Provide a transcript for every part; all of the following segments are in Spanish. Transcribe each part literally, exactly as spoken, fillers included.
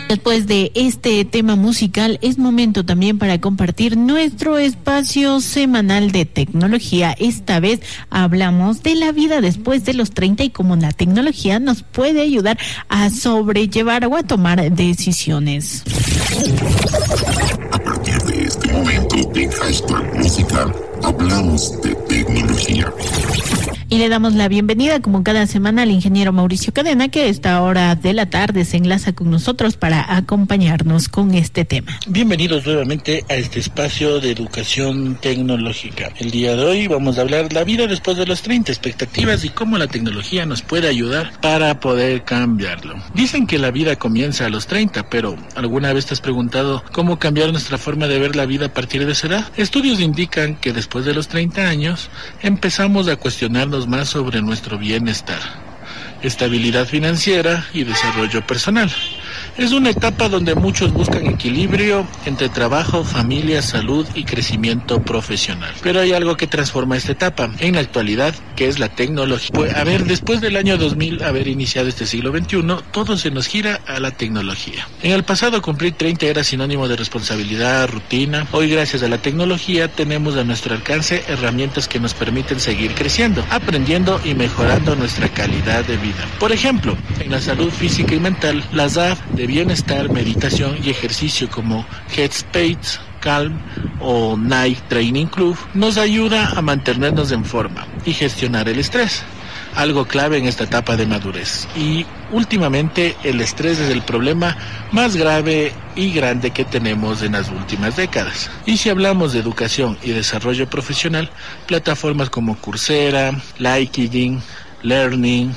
Después de este tema musical, es momento también para compartir nuestro espacio semanal de tecnología. Esta vez hablamos de la vida después de los treinta y cómo la tecnología nos puede ayudar a sobrellevar o a tomar decisiones. A partir de este momento, en Hashtag Musical, hablamos de tecnología. Y le damos la bienvenida, como cada semana, al ingeniero Mauricio Cadena, que a esta hora de la tarde se enlaza con nosotros para acompañarnos con este tema. Bienvenidos nuevamente a este espacio de educación tecnológica. El día de hoy vamos a hablar de la vida después de los treinta, expectativas y cómo la tecnología nos puede ayudar para poder cambiarlo. Dicen que la vida comienza a los treinta, pero ¿alguna vez te has preguntado cómo cambiar nuestra forma de ver la vida a partir de esa edad? Estudios indican que después de los treinta años empezamos a cuestionarnos más sobre nuestro bienestar, estabilidad financiera y desarrollo personal. Es una etapa donde muchos buscan equilibrio entre trabajo, familia, salud y crecimiento profesional. Pero hay algo que transforma esta etapa en la actualidad, que es la tecnología. Pues, a ver, después del año dos mil haber iniciado este siglo veintiuno, todo se nos gira a la tecnología. En el pasado cumplir treinta era sinónimo de responsabilidad, rutina. Hoy, gracias a la tecnología, tenemos a nuestro alcance herramientas que nos permiten seguir creciendo, aprendiendo y mejorando nuestra calidad de vida. Por ejemplo, en la salud física y mental, las apps de bienestar, meditación y ejercicio como Headspace, Calm o Nike Training Club nos ayuda a mantenernos en forma y gestionar el estrés, algo clave en esta etapa de madurez. Y últimamente el estrés es el problema más grave y grande que tenemos en las últimas décadas. Y si hablamos de educación y desarrollo profesional, plataformas como Coursera, LinkedIn, Learning,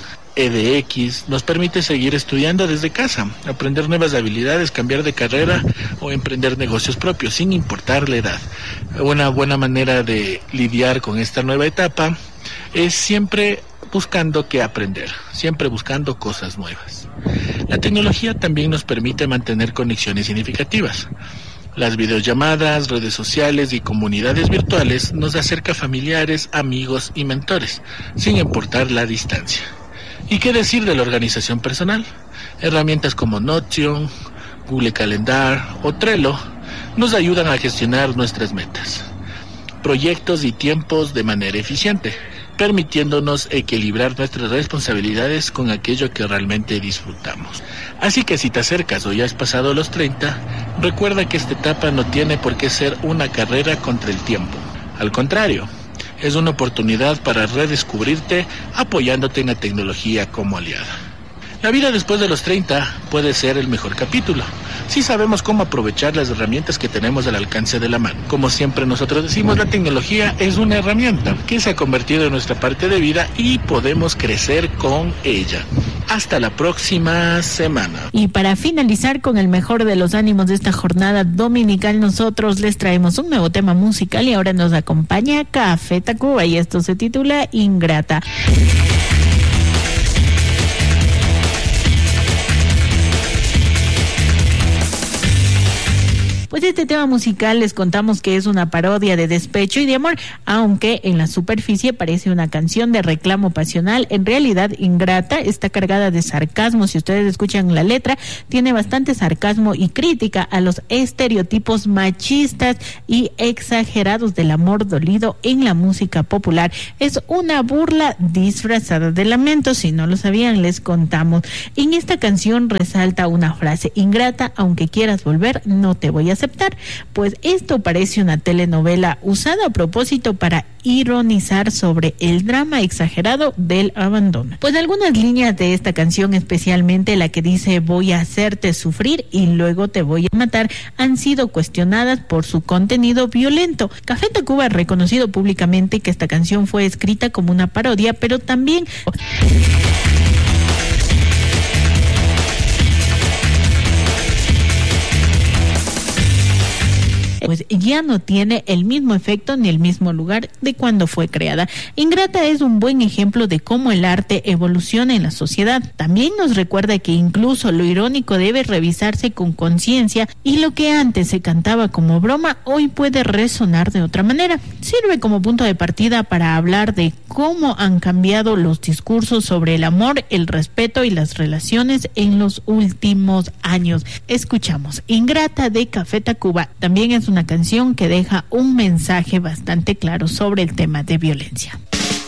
edX nos permite seguir estudiando desde casa, aprender nuevas habilidades, cambiar de carrera o emprender negocios propios sin importar la edad. Una buena manera de lidiar con esta nueva etapa es siempre buscando qué aprender, siempre buscando cosas nuevas. La tecnología también nos permite mantener conexiones significativas. Las videollamadas, redes sociales y comunidades virtuales nos acerca a familiares, amigos y mentores, sin importar la distancia. ¿Y qué decir de la organización personal? Herramientas como Notion, Google Calendar o Trello nos ayudan a gestionar nuestras metas, proyectos y tiempos de manera eficiente, permitiéndonos equilibrar nuestras responsabilidades con aquello que realmente disfrutamos. Así que si te acercas o ya has pasado los treinta, recuerda que esta etapa no tiene por qué ser una carrera contra el tiempo. Al contrario, es una oportunidad para redescubrirte apoyándote en la tecnología como aliada. La vida después de los treinta puede ser el mejor capítulo, si sabemos cómo aprovechar las herramientas que tenemos al alcance de la mano. Como siempre nosotros decimos, la tecnología es una herramienta que se ha convertido en nuestra parte de vida y podemos crecer con ella. Hasta la próxima semana. Y para finalizar con el mejor de los ánimos de esta jornada dominical, nosotros les traemos un nuevo tema musical y ahora nos acompaña Café Tacuba y esto se titula Ingrata. Pues este tema musical les contamos que es una parodia de despecho y de amor, aunque en la superficie parece una canción de reclamo pasional. En realidad, Ingrata está cargada de sarcasmo. Si ustedes escuchan la letra, tiene bastante sarcasmo y crítica a los estereotipos machistas y exagerados del amor dolido en la música popular. Es una burla disfrazada de lamento. Si no lo sabían, les contamos. En esta canción resalta una frase: ingrata, aunque quieras volver, no te voy a aceptar. Pues esto parece una telenovela usada a propósito para ironizar sobre el drama exagerado del abandono. Pues algunas líneas de esta canción, especialmente la que dice voy a hacerte sufrir y luego te voy a matar, han sido cuestionadas por su contenido violento. Café Tacuba ha reconocido públicamente que esta canción fue escrita como una parodia, pero también pues ya no tiene el mismo efecto ni el mismo lugar de cuando fue creada. Ingrata es un buen ejemplo de cómo el arte evoluciona en la sociedad. También nos recuerda que incluso lo irónico debe revisarse con conciencia y lo que antes se cantaba como broma hoy puede resonar de otra manera. Sirve como punto de partida para hablar de cómo han cambiado los discursos sobre el amor, el respeto y las relaciones en los últimos años. Escuchamos Ingrata de Café Tacuba. También es una canción que deja un mensaje bastante claro sobre el tema de violencia.